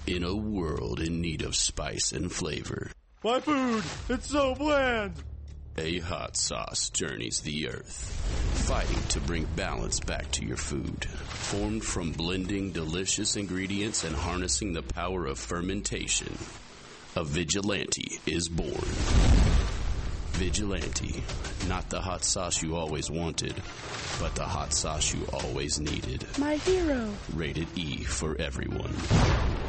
In a world in need of spice and flavor, my food, it's so bland. A hot sauce journeys the earth, fighting to bring balance back to your food. Formed from blending delicious ingredients and harnessing the power of fermentation, a Vigilante is born. Vigilante, not the hot sauce you always wanted, but the hot sauce you always needed. My hero. Rated E for everyone.